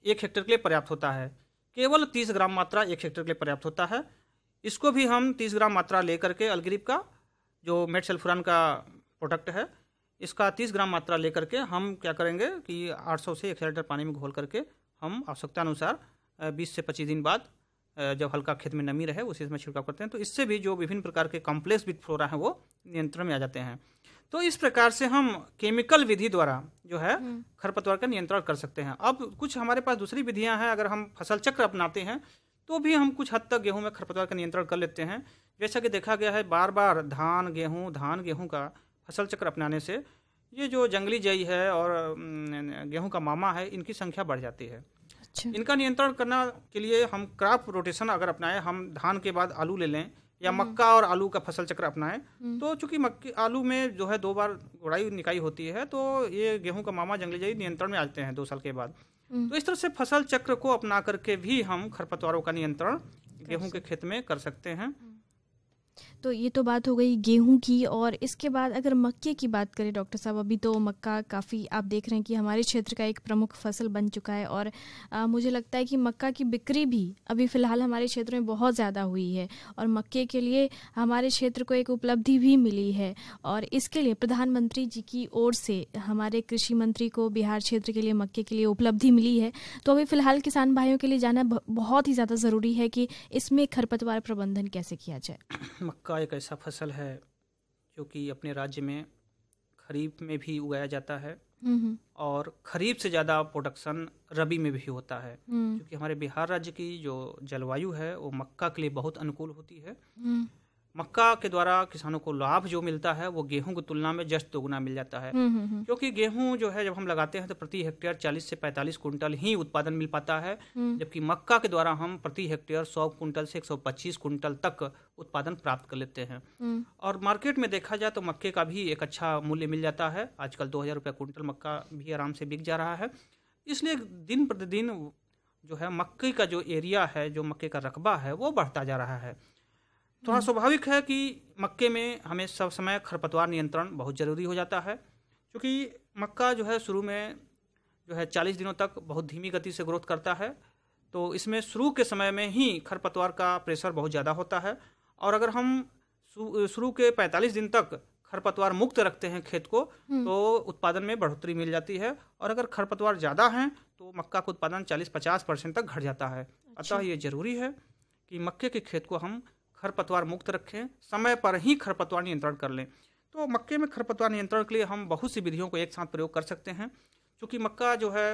1 hectare के लिए पर्याप्त होता है। केवल 30 ग्राम मात्रा 1 हेक्टेयर के लिए पर्याप्त होता है। इसको भी हम 30 ग्राम मात्रा लेकर के अल्गिरिप का जो मेटसल्फुरान का प्रोडक्ट है, इसका 30 ग्राम मात्रा लेकर के हम क्या करेंगे कि 800 से 1 लीटर पानी में घोल करके हम आवश्यकता अनुसार 20 से 25 दिन बाद जब हल्का खेत में नमी रहे उसी में छिड़काव करते हैं। तो इससे भी जो विभिन्न प्रकार के कॉम्प्लेक्स विथ फ्लोरा हैं वो नियंत्रण में आ जाते हैं। तो इस प्रकार से हम केमिकल विधि द्वारा जो है खरपतवार का नियंत्रण कर सकते हैं। अब कुछ हमारे पास दूसरी विधियां हैं। अगर हम फसल चक्र अपनाते हैं तो भी हम कुछ हद तक गेहूं में खरपतवार का नियंत्रण कर लेते हैं। जैसा कि देखा गया है बार बार धान गेहूं का फसल चक्र अपनाने से ये जो जंगली जई है और गेहूं का मामा है, इनकी संख्या बढ़ जाती है। अच्छा। इनका नियंत्रण करने के लिए हम क्रॉप रोटेशन अगर अपनाएं, हम धान के बाद आलू ले लें या मक्का और आलू का फसल चक्र अपनाएं, तो चूंकि आलू में जो है 2 बार गुड़ाई निकाई होती है, तो ये गेहूं का मामा जंगली जई नियंत्रण में आते हैं 2 साल के बाद। तो इस तरह से फसल चक्र को अपना करके भी हम खरपतवारों का नियंत्रण गेहूं के खेत में कर सकते हैं। तो ये तो बात हो गई गेहूं की। और इसके बाद अगर मक्के की बात करें डॉक्टर साहब, अभी तो मक्का काफ़ी आप देख रहे हैं कि हमारे क्षेत्र का एक प्रमुख फसल बन चुका है और मुझे लगता है कि मक्का की बिक्री भी अभी फ़िलहाल हमारे क्षेत्र में बहुत ज़्यादा हुई है और मक्के के लिए हमारे क्षेत्र को एक उपलब्धि भी मिली है। और इसके लिए प्रधानमंत्री जी की ओर से हमारे कृषि मंत्री को बिहार क्षेत्र के लिए मक्के के लिए उपलब्धि मिली है। तो अभी फ़िलहाल किसान भाइयों के लिए जानना बहुत ही ज़्यादा ज़रूरी है कि इसमें खरपतवार प्रबंधन कैसे किया जाए। मक्का एक ऐसा फसल है जो कि अपने राज्य में खरीफ में भी उगाया जाता है और खरीफ से ज़्यादा प्रोडक्शन रबी में भी होता है, क्योंकि हमारे बिहार राज्य की जो जलवायु है वो मक्का के लिए बहुत अनुकूल होती है। मक्का के द्वारा किसानों को लाभ जो मिलता है वो गेहूं की तुलना में जस्ट दोगुना मिल जाता है, क्योंकि गेहूं जो है जब हम लगाते हैं तो प्रति हेक्टेयर 40 से 45 कुंटल ही उत्पादन मिल पाता है, जबकि मक्का के द्वारा हम प्रति हेक्टेयर 100 कुंटल से 125 कुंटल तक उत्पादन प्राप्त कर लेते हैं। और मार्केट में देखा जाए तो मक्के का भी एक अच्छा मूल्य मिल जाता है। आजकल 2000 रुपये कुंटल मक्का भी आराम से बिक जा रहा है। इसलिए दिन प्रतिदिन जो है मक्के का जो एरिया है, जो मक्के का रकबा है वो बढ़ता जा रहा है। थोड़ा स्वाभाविक है कि मक्के में हमें सब समय खरपतवार नियंत्रण बहुत ज़रूरी हो जाता है, क्योंकि मक्का जो है शुरू में जो है 40 दिनों तक बहुत धीमी गति से ग्रोथ करता है। तो इसमें शुरू के समय में ही खरपतवार का प्रेशर बहुत ज़्यादा होता है। और अगर हम शुरू के 45 दिन तक खरपतवार मुक्त रखते हैं खेत को तो उत्पादन में बढ़ोतरी मिल जाती है। और अगर खरपतवार ज़्यादा हैं तो मक्का का उत्पादन 40-50% तक घट जाता है। अतः ये ज़रूरी है कि मक्के के खेत को हम खरपतवार मुक्त रखें, समय पर ही खरपतवार नियंत्रण कर लें। तो मक्के में खरपतवार नियंत्रण के लिए हम बहुत सी विधियों को एक साथ प्रयोग कर सकते हैं। क्योंकि मक्का जो है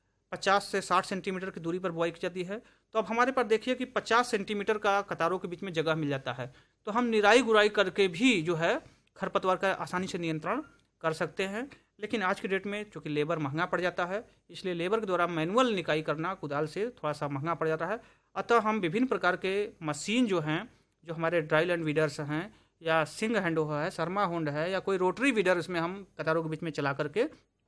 50 से 60 सेंटीमीटर की दूरी पर बुआई की जाती है, तो अब हमारे पास देखिए कि 50 सेंटीमीटर का कतारों के बीच में जगह मिल जाता है। तो हम निराई गुड़ाई करके भी जो है खरपतवार का आसानी से नियंत्रण कर सकते हैं। लेकिन आज की डेट में चूँकि लेबर महंगा पड़ जाता है, इसलिए लेबर के द्वारा मैनुअल निकाई करना कुदाल से थोड़ा सा महंगा पड़ जाता है। अतः हम विभिन्न प्रकार के मशीन जो हैं, जो हमारे ड्राई लैंड वीडर्स हैं या सिंग हैंडो है, शर्मा होंड है या कोई रोटरी वीडर, इसमें हम कतारों के बीच में चला करके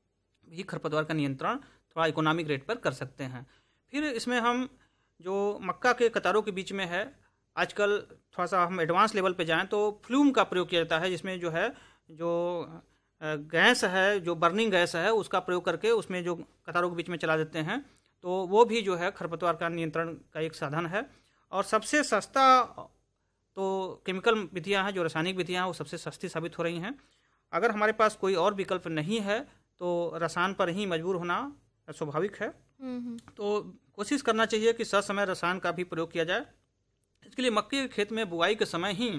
भी खरपतवार का नियंत्रण थोड़ा इकोनॉमिक रेट पर कर सकते हैं। फिर इसमें हम जो मक्का के कतारों के बीच में है, आजकल थोड़ा सा हम एडवांस लेवल पे जाएं तो फ्लूम का प्रयोग किया जाता है, जिसमें जो है जो गैस है, जो बर्निंग गैस है, उसका प्रयोग करके उसमें जो कतारों के बीच में चला देते हैं। तो वो भी जो है खरपतवार का नियंत्रण का एक साधन है। और सबसे सस्ता तो केमिकल विधियां हैं, जो रासायनिक विधियां हैं वो सबसे सस्ती साबित हो रही हैं। अगर हमारे पास कोई और विकल्प नहीं है तो रसायन पर ही मजबूर होना स्वाभाविक है। तो कोशिश करना चाहिए कि ससमय रसायन का भी प्रयोग किया जाए। इसके लिए मक्के के खेत में बुआई के समय ही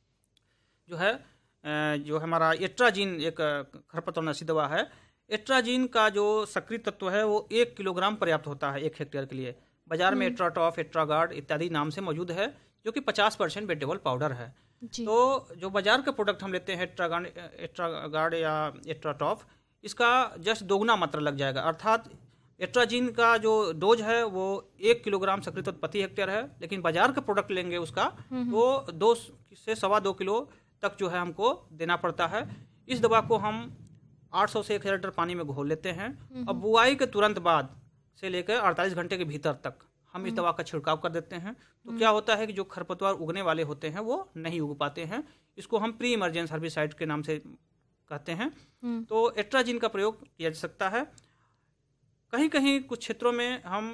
जो है जो हमारा एट्राजीन एक खरपतवारनाशी दवा है, एट्राजीन का जो सक्रिय तत्व है वो 1 किलोग्राम पर्याप्त होता है 1 हेक्टेयर के लिए। बाजार में एट्राटॉफ, एट्रागार्ड इत्यादि नाम से मौजूद है, जो कि 50% वेटेबल पाउडर है। तो जो बाजार के प्रोडक्ट हम लेते हैं एट्रागार्ड या एट्राटॉफ, इसका जस्ट दोगुना मात्रा लग जाएगा। अर्थात एट्राजीन का जो डोज है वो 1 किलोग्राम सक्रिय तत्व प्रति हेक्टेयर है, लेकिन बाजार का प्रोडक्ट लेंगे उसका तो 2 से 2.25 किलो तक जो है हमको देना पड़ता है। इस दवा को हम 800 से 1000 लीटर पानी में घोल लेते हैं। अब बुआई के तुरंत बाद से लेकर 48 घंटे के भीतर तक हम इस दवा का छिड़काव कर देते हैं। तो क्या होता है कि जो खरपतवार उगने वाले होते हैं वो नहीं उग पाते हैं। इसको हम प्री इमरजेंस हर्बिसाइड के नाम से कहते हैं। तो एट्राजीन का प्रयोग किया जा सकता है। कहीं कहीं कुछ क्षेत्रों में हम